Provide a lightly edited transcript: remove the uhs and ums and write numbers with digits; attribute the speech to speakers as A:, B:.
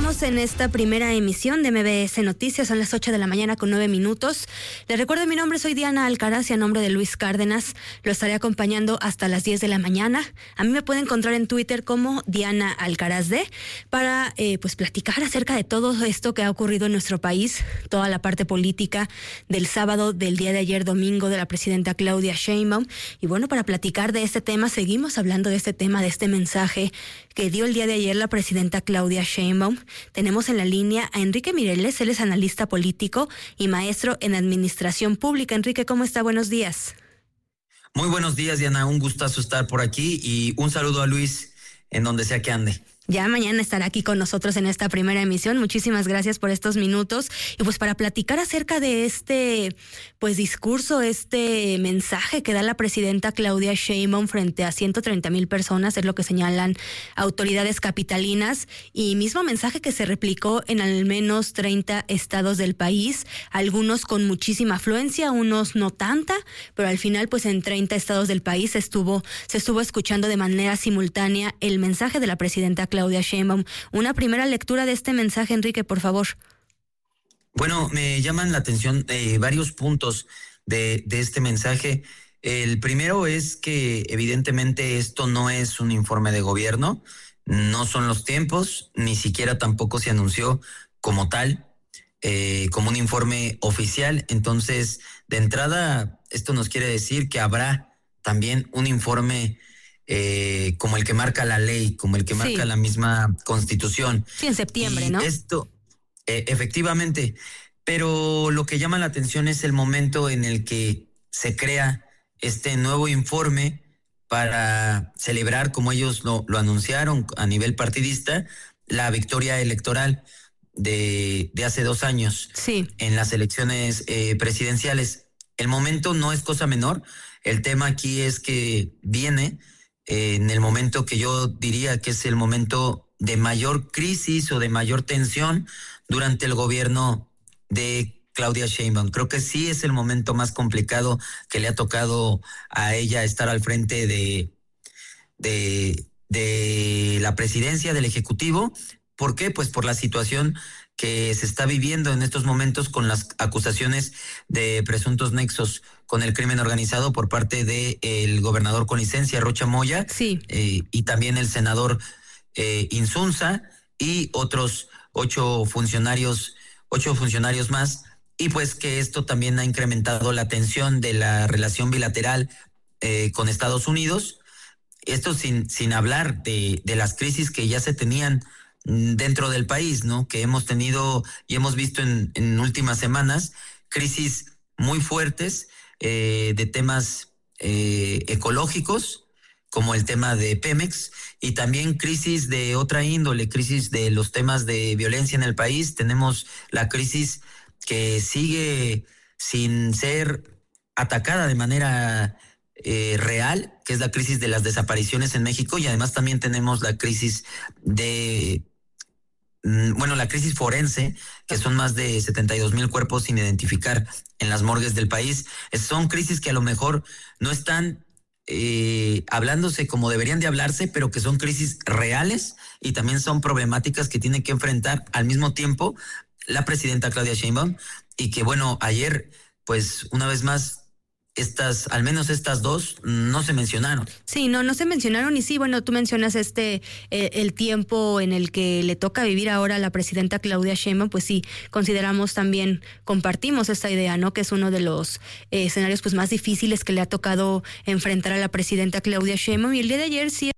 A: Estamos en esta primera emisión de MBS Noticias, son las 8 de la mañana con 9 minutos. Les recuerdo mi nombre, soy Diana Alcaraz y a nombre de Luis Cárdenas lo estaré acompañando hasta las 10 de la mañana. A mí me pueden encontrar en Twitter como Diana Alcaraz D para pues platicar acerca de todo esto que ha ocurrido en nuestro país, toda la parte política del sábado, del día de ayer domingo de la presidenta Claudia Sheinbaum. Y bueno, para platicar de este tema, seguimos hablando de este tema, de este mensaje que dio el día de ayer la presidenta Claudia Sheinbaum. Tenemos en la línea a Enrique Mireles, él es analista político y maestro en administración pública. Enrique, ¿cómo está? Buenos días.
B: Muy buenos días, Diana, un gustazo estar por aquí y un saludo a Luis en donde sea que ande.
A: Ya mañana estará aquí con nosotros en esta primera emisión. Muchísimas gracias por estos minutos. Y pues para platicar acerca de este pues discurso, este mensaje que da la presidenta Claudia Sheinbaum frente a 130,000 personas, es lo que señalan autoridades capitalinas, y mismo mensaje que se replicó en al menos 30 estados del país, algunos con muchísima afluencia, unos no tanta, pero al final pues en 30 estados del país se estuvo escuchando de manera simultánea el mensaje de la presidenta Claudia Sheinbaum. Una primera lectura de este mensaje, Enrique, por favor.
B: Bueno, me llaman la atención varios puntos de este mensaje. El primero es que evidentemente esto no es un informe de gobierno, no son los tiempos, ni siquiera tampoco se anunció como tal, como un informe oficial. Entonces, de entrada, esto nos quiere decir que habrá también un informe como el que marca la ley, como el que marca la misma Constitución.
A: Sí, en septiembre, ¿no?
B: Esto, efectivamente, pero lo que llama la atención es el momento en el que se crea este nuevo informe para celebrar, como ellos lo anunciaron a nivel partidista, la victoria electoral de hace 2 años en las elecciones presidenciales. El momento no es cosa menor, el tema aquí es que viene en el momento que yo diría que es el momento de mayor crisis o de mayor tensión durante el gobierno de Claudia Sheinbaum. Creo que sí es el momento más complicado que le ha tocado a ella estar al frente de la presidencia, del Ejecutivo. ¿Por qué? Pues por la situación que se está viviendo en estos momentos con las acusaciones de presuntos nexos con el crimen organizado por parte del gobernador con licencia, Rocha Moya, y también el senador Insunza y otros 8 funcionarios más, y pues que esto también ha incrementado la tensión de la relación bilateral con Estados Unidos. Esto sin hablar de las crisis que ya se tenían dentro del país, ¿no? Que hemos tenido y hemos visto en últimas semanas crisis muy fuertes de temas ecológicos, como el tema de Pemex, y también crisis de otra índole, crisis de los temas de violencia en el país. Tenemos la crisis que sigue sin ser atacada de manera real, que es la crisis de las desapariciones en México, y además también tenemos la crisis la crisis forense, que son más de 72,000 cuerpos sin identificar en las morgues del país. Son crisis que a lo mejor no están hablándose como deberían de hablarse, pero que son crisis reales y también son problemáticas que tiene que enfrentar al mismo tiempo la presidenta Claudia Sheinbaum, y que bueno, ayer pues una vez más al menos estas dos no se mencionaron.
A: Sí, no se mencionaron. Y sí, bueno, tú mencionas el tiempo en el que le toca vivir ahora a la presidenta Claudia Sheinbaum. Pues sí, consideramos también, compartimos esta idea, ¿no? Que es uno de los escenarios pues más difíciles que le ha tocado enfrentar a la presidenta Claudia Sheinbaum. Y el día de ayer sí